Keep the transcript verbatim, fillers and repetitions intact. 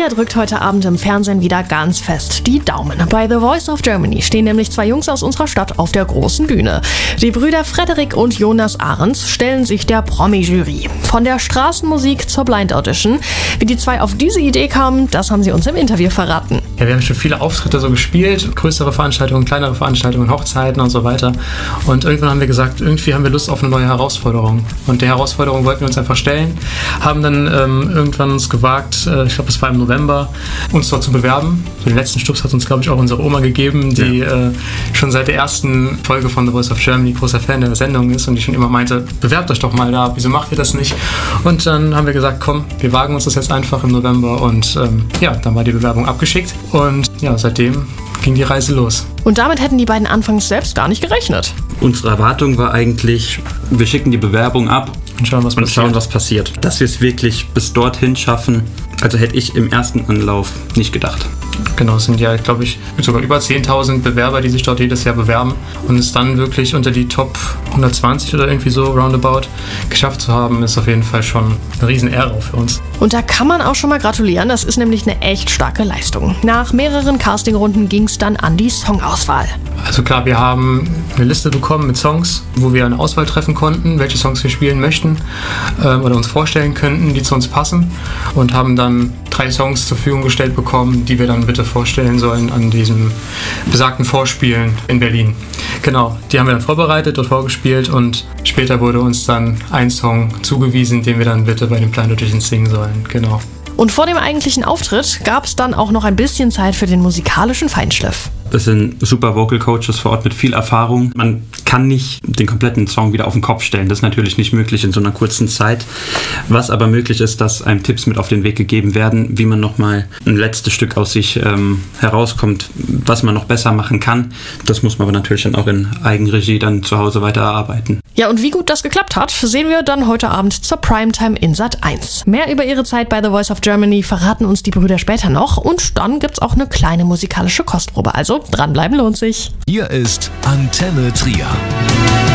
Trier drückt heute Abend im Fernsehen wieder ganz fest die Daumen. Bei The Voice of Germany stehen nämlich zwei Jungs aus unserer Stadt auf der großen Bühne. Die Brüder Frederik und Jonas Ahrens stellen sich der Promi-Jury. Von der Straßenmusik zur Blind Audition. Wie die zwei auf diese Idee kamen, das haben sie uns im Interview verraten. Ja, wir haben schon viele Auftritte so gespielt, größere Veranstaltungen, kleinere Veranstaltungen, Hochzeiten und so weiter. Und irgendwann haben wir gesagt, irgendwie haben wir Lust auf eine neue Herausforderung. Und der Herausforderung wollten wir uns einfach stellen, haben dann ähm, irgendwann uns gewagt, äh, ich glaube es war im November, uns dort zu bewerben. So den letzten Stups hat uns, glaube ich, auch unsere Oma gegeben, die ja. äh, schon seit der ersten Folge von The Voice of Germany großer Fan der Sendung ist und die schon immer meinte, bewerbt euch doch mal da, wieso macht ihr das nicht? Und dann haben wir gesagt, komm, wir wagen uns das jetzt einfach im November und ähm, ja, dann war die Bewerbung abgeschickt und ja, seitdem ging die Reise los. Und damit hätten die beiden anfangs selbst gar nicht gerechnet. Unsere Erwartung war eigentlich, wir schicken die Bewerbung ab und schauen, was und passiert. Schauen, was passiert. Dass wir es wirklich bis dorthin schaffen, also hätte ich im ersten Anlauf nicht gedacht. Genau, es sind ja, glaube ich, sogar über zehntausend Bewerber, die sich dort jedes Jahr bewerben. Und es dann wirklich unter die Top hundertzwanzig oder irgendwie so roundabout geschafft zu haben, ist auf jeden Fall schon eine Riesenehre auch für uns. Und da kann man auch schon mal gratulieren, das ist nämlich eine echt starke Leistung. Nach mehreren Castingrunden ging es dann an die Songauswahl. Also klar, wir haben eine Liste bekommen mit Songs, wo wir eine Auswahl treffen konnten, welche Songs wir spielen möchten ähm, oder uns vorstellen könnten, die zu uns passen. Und haben dann drei Songs zur Verfügung gestellt bekommen, die wir dann bitte vorstellen sollen an diesem besagten Vorspielen in Berlin. Genau, die haben wir dann vorbereitet, dort vorgespielt und später wurde uns dann ein Song zugewiesen, den wir dann bitte bei den Blind Auditions singen sollen. Genau. Und vor dem eigentlichen Auftritt gab es dann auch noch ein bisschen Zeit für den musikalischen Feinschliff. Das sind super Vocal Coaches vor Ort mit viel Erfahrung. Man kann nicht den kompletten Song wieder auf den Kopf stellen. Das ist natürlich nicht möglich in so einer kurzen Zeit. Was aber möglich ist, dass einem Tipps mit auf den Weg gegeben werden, wie man nochmal ein letztes Stück aus sich ähm, herauskommt, was man noch besser machen kann. Das muss man aber natürlich dann auch in Eigenregie dann zu Hause weiter erarbeiten. Ja, und wie gut das geklappt hat, sehen wir dann heute Abend zur Primetime in Sat eins. Mehr über ihre Zeit bei The Voice of Germany verraten uns die Brüder später noch und dann gibt's auch eine kleine musikalische Kostprobe. Also dranbleiben lohnt sich. Hier ist Antenne Trier.